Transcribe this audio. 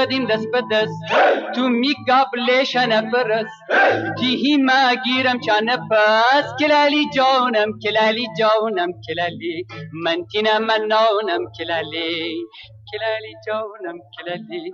دیم دست به دست تو میگابلش نفرس جیهی ما گیرم چانه پس کلالی جانم کلالی جانم کلالی من تینا من نانم کلالی کلالی جانم کلالی